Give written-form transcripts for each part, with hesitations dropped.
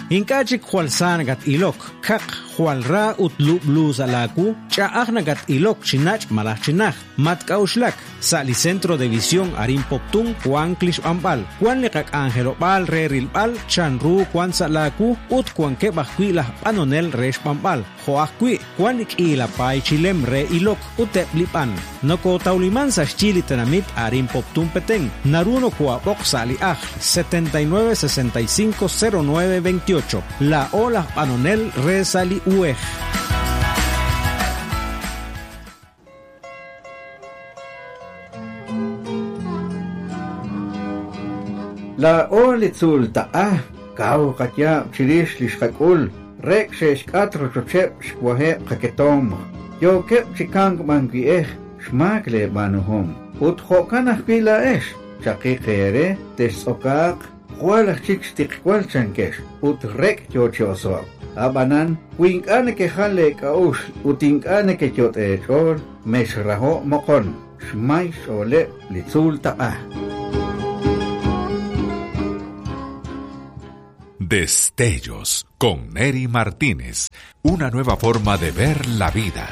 Inkachik hualsanagat ilok, kak hualra utlu blues alaku, chaagnagat ilok chinach malachinaj, matkauslak, sali centro de visión arin poptun, Juan Klish Ambal, Juan Lekak Angelo Bal, Re Rilbal, Chanru, Juan Salaku, Ut Juan Kebahquila, Panonel Resh Pambal, Joaquui, Juan Ikila Pai Chilem Re Ilok, Utep Lipan, Noko Tauliman sa Chili Tenamit arin poptun peteng, Naruno Kuapok Sali Aj, 79650928, La Ola Panonel Re Sali Uej. La olitzul ta'ah, kau katya chirish lishkakul, rek shesh katro chochep shwahe kaketom. Yo kep chikang mangi shmakle banuhom. Ut hokanah pila chaki kere, tesokak, hualach chik stikwal chankesh, ut rek chochosok. Abanan, winkane ke hale kaush, utinkane ke chot echor, meshraho mokon, shmai shole litzul ta'ah. Destellos con Neri Martínez, una nueva forma de ver la vida.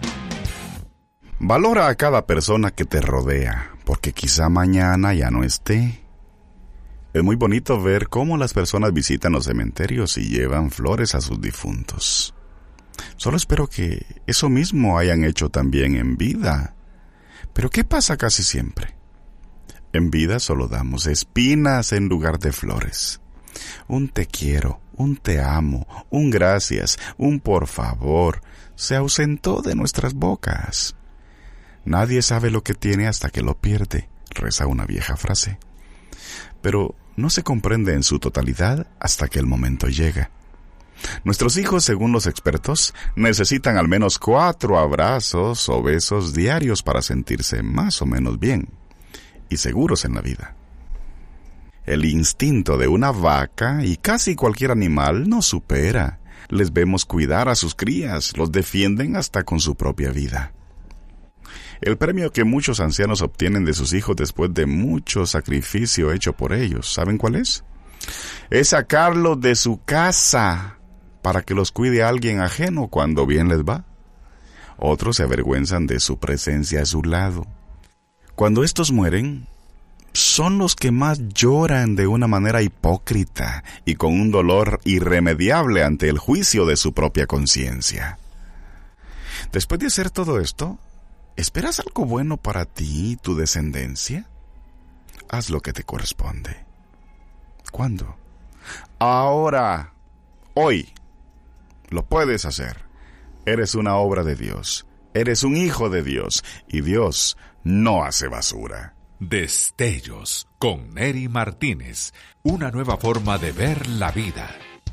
Valora a cada persona que te rodea, porque quizá mañana ya no esté. Es muy bonito ver cómo las personas visitan los cementerios y llevan flores a sus difuntos. Solo espero que eso mismo hayan hecho también en vida. Pero ¿qué pasa casi siempre? En vida solo damos espinas en lugar de flores. Un te quiero, un te amo, un gracias, un por favor, se ausentó de nuestras bocas. Nadie sabe lo que tiene hasta que lo pierde, reza una vieja frase. Pero no se comprende en su totalidad hasta que el momento llega. Nuestros hijos, según los expertos, necesitan al menos 4 abrazos o besos diarios para sentirse más o menos bien y seguros en la vida. El instinto de una vaca y casi cualquier animal nos supera. Les vemos cuidar a sus crías, los defienden hasta con su propia vida. El premio que muchos ancianos obtienen de sus hijos después de mucho sacrificio hecho por ellos, ¿saben cuál es? Es sacarlos de su casa para que los cuide alguien ajeno cuando bien les va. Otros se avergüenzan de su presencia a su lado. Cuando estos mueren, son los que más lloran de una manera hipócrita y con un dolor irremediable ante el juicio de su propia conciencia. Después de hacer todo esto, ¿esperas algo bueno para ti y tu descendencia? Haz lo que te corresponde. ¿Cuándo? Ahora, hoy. Lo puedes hacer. Eres una obra de Dios. Eres un hijo de Dios. Y Dios no hace basura. Destellos con Neri Martínez, una nueva forma de ver la vida.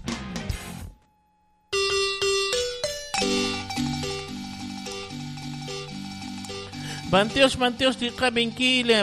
Manteos di kabinkila,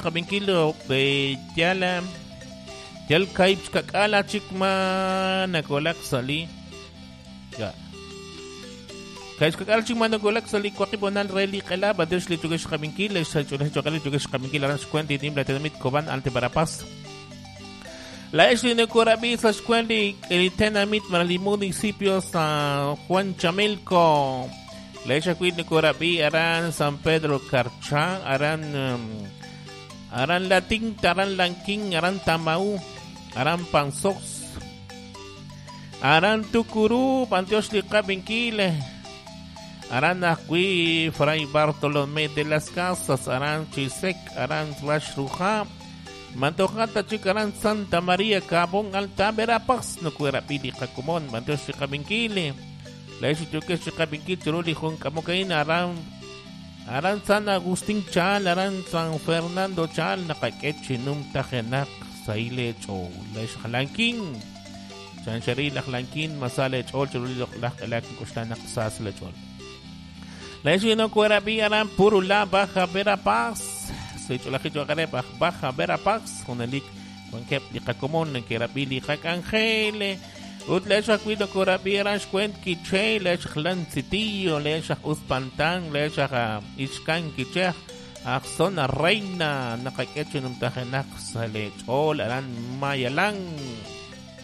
yala, yal kaips kakala chikma nakolak sali. Ya. Kais kakal chimano golak sa likwakibonal reli kala badesh li tugesh kabinkila sa chulah chokali tugesh kabinkila ran skwenti tim la tenamit koban alte barapas la esli ne korabi sa skwenti tenamit marali municipio sa Juan Chamilco la esha kwid ne korabi aran San Pedro Carcha aran Lating aran Langking aran Tamau aran Pansox aran Tukuru pantios li kabinkila Aran Akwi, Fray Bartolomé de las Casas, Aran Chisek, Aran Slash Ruja, Mantocata Chikaran Santa María, Cabón Alta Verapax, no cuera pili Jacomón, Mantos Chicabinkile, La Isituque Chicabinkil, Churuli Jun Camocain, Aran San Agustín Chal, Aran San Fernando Chal, Nakakechi Num Tajenak, Saile Cho, La Ishalankin, Chanchari Lachlankin, Masale Chol, Churuli Lachlac, Costanak Sas Lechol. La esquina cuera aran Purula Baja Verapaz. Se hizo la gente Baja Verapaz con el con que común que era Billy Hack Angele. Utlecha cuido cuera aran Squent Kiche, Lech Clan Citillo, Lech Uspantan, Lech Iscan Kiche, Axona Reina, Nakakecho Numtajenak Salech, Ol Aran Mayalang.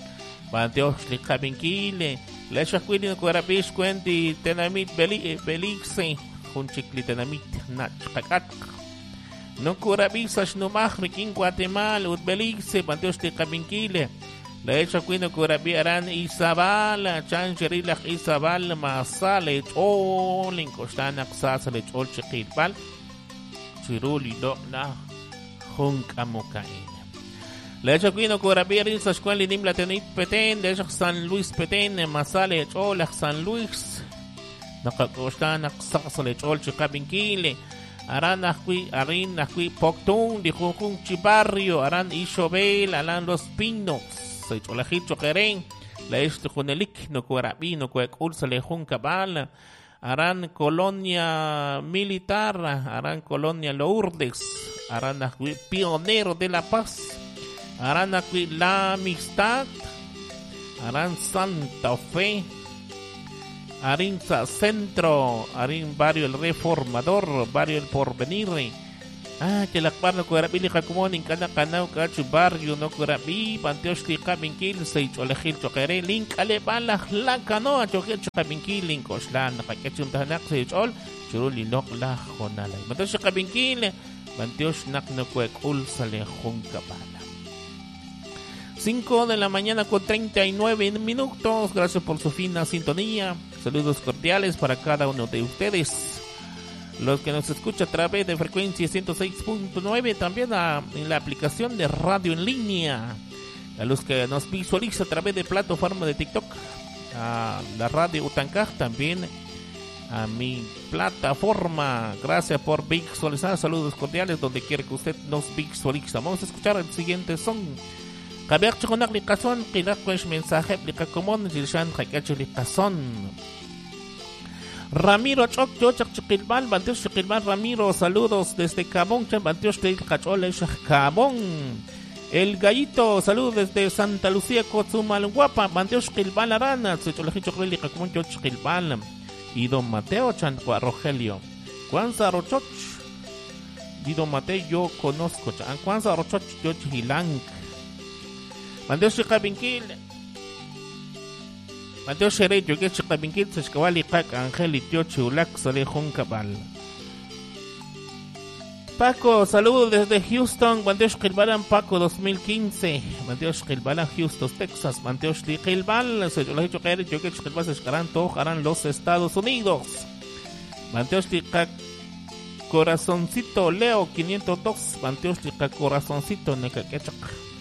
Banteos Licabenquile, Leshaquilin Corabish Quenti, Tenamit Belixe, Hunchicli Tenamit Nachcacat. No Corabisas no Mahrikin Guatemala, Utbelixe, Banteos Licabenquile. La hecha cuino curabiaran Isabal, Chancherilach Isabal, Masale, Olin, Costanak Sasale, Olchekilpal, Chiruli, Dokna, Hunk Amokain. La hecha cuino curabiarin Sasquali Nimla Tenit Peten, de San Luis Peten, Masale, Olach San Luis, Nakakostanak Sasale, Olchekabinkile, Aran Arin, Nakui Poctun, de Jujun Chibarrio, Aran Ishobel, Alan Los Pinos. Olajit Choqueren, la este Junelik, no Cuarabi, no Cuecul, Salejun Cabal, Aran Colonia Militar, Aran Colonia Lourdes, Aran Pionero de la Paz, Aran La Amistad, Aran Santa Fe, Arinza Centro, Arin Barrio El Reformador, Barrio El Porvenir. Que la cuarta Corabi Jacumón en cada canal cacho barrio no Corabi, Panteos Licabenquil, Seich Olejil Choquere, Link Alebala, la canoa, Choquel Chocabenquil, Link Oslan, Paquechum Tanak, Seich Ol, Churuli Lok La Jonala. Panteos Chocabenquil, Panteos Nakno Cuecul, Salejun Cabala. 5 de la mañana con 39 minutos. Gracias por su fina sintonía. Saludos cordiales para cada uno de ustedes. Los que nos escuchan a través de frecuencia 106.9, también en la aplicación de radio en línea. A los que nos visualizan a través de plataforma de TikTok, a la radio Utancaj, también a mi plataforma. Gracias por visualizar. Saludos cordiales donde quiera que usted nos visualice. Vamos a escuchar el siguiente son. Kaber Choconac Licazón, Kilacuesh mensaje, Licacomón, Gilshan, Jacacho Licazón. Ramiro Choc, Chiquilbal, Banteos Chiquilbal, Ramiro, saludos desde Cabón, Banteos Chiquilbal, Cabón. El Gallito, saludos desde Santa Lucía, Cozumalguapa, Banteos Chiquilbal, Arana, Secholejicho Relica, como Chiquilbal. Y don Mateo Chanqua Rogelio. Cuanza Rochoch, y don Mateo yo conozco, Cuanza Rochoch, yo Chihilang. Banteos Chiquilbal. Mateo Shere, yo que Chicabenquil, Sescawali, Pac, Ángel y Tío Chulac, Salejón Cabal. Paco, saludos desde Houston, Mateo Shkilbalan, Paco 2015. Mateo Shkilbalan, Houston, Texas. Mateo Shkilbalan, yo le he dicho que yo que Shkilbalan se escarán todos, harán los Estados Unidos. Mateo Shkilbalan, Corazoncito, Leo 502. Mateo Shkilbalan, Corazoncito, Necaquechac.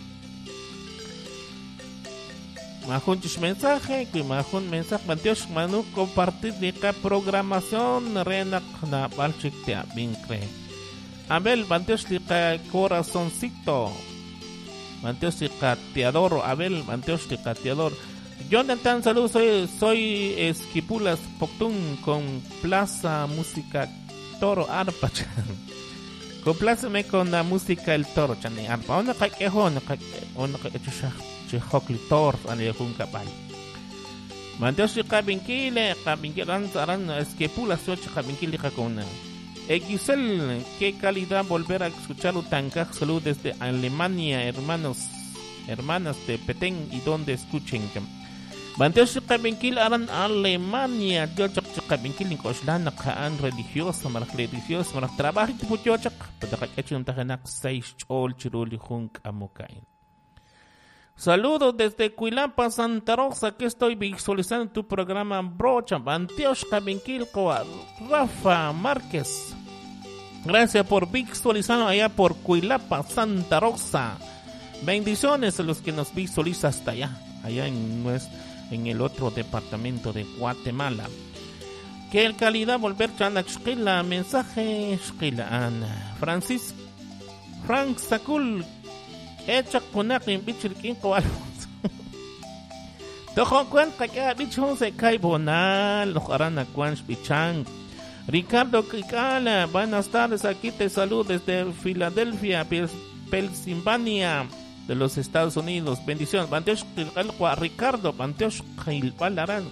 Majunchis mensaje, que majun mensaje, Manteos Manu compartir de la programación, Renak na Balchik te Vincre. Abel, Manteos de Corazoncito, Manteos de Te adoro, Abel, Manteos de Te adoro. Jonathan, saludos, soy Esquipulas Poctún con Plaza Música Toro Arpa. Compláceme con la música El Toro, Chane Arpa. Una caquejo, una caquecho. Hoklitor Anejun Cabal. Manteos de Cabinquile, Cabinquilan, Esquepula, Socha Cabinquile Jacona. Giselle, qué calidad volver a escuchar Utancaj. Salud desde Alemania, hermanas de Petén y donde escuchen. Manteos de Cabinquile, Alemania, yo Cabinquile, Coslana, Kaan religiosa, Marach trabajo y Puyochak, pero que hecho un tajanak 6 ol chiruli junk amokain. Saludos desde Cuilapa, Santa Rosa, que estoy visualizando tu programa Brocha, Banteos Cabinquilco, Rafa Márquez. Gracias por visualizar allá por Cuilapa, Santa Rosa. Bendiciones a los que nos visualizan hasta allá en el otro departamento de Guatemala. Que el calidad volver a Shkila, mensaje Shkila Ana. Frank Sakul. Echak punak yung bichirkin ko alonso. Toko cuenta que bicho se cae bonal, lo harán a Quanch Bichang. Ricardo Kikala, buenas tardes, aquí te saludo desde Filadelfia, Pensilvania, de los Estados Unidos. Bendiciones. Banteos Ricardo, Banteos Gilbalarán.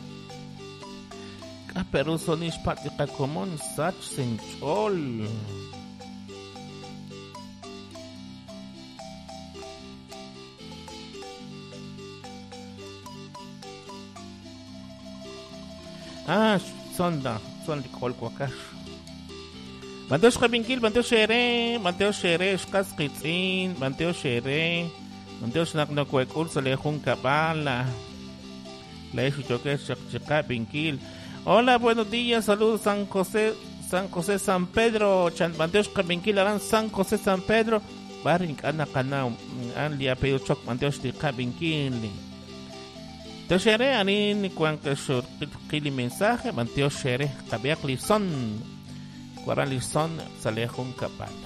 Pero sonish patika común, Sach Senchol. son likolkwakash. Manteo Xabinkil, Manteo Xere, Xkasquitzin, Manteo Xere, Manteo Xnaknocuecul, Salejun Cabala, Leishuchoque, Xabinkil. Hola, buenos días, saludos San José, San Pedro, Manteo Xabinkil, Aran San José, San Pedro, Barink, Anacana, Anlia, Peuchoc, Manteo Xabinkil. Manteo Xere, Anin, Cuancashur, Kili mensaje, Manteo Xere, Tabiak Lison. Guaralison Salejun Capala.